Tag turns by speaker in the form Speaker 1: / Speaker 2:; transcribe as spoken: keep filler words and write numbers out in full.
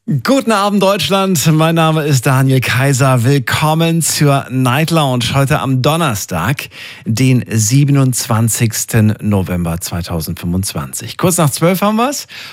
Speaker 1: Guten Abend, Deutschland. Mein Name ist Daniel Kaiser. Willkommen zur Night Lounge heute am Donnerstag, den siebenundzwanzigsten November zweitausendfünfundzwanzig. Kurz nach zwölf haben wir's.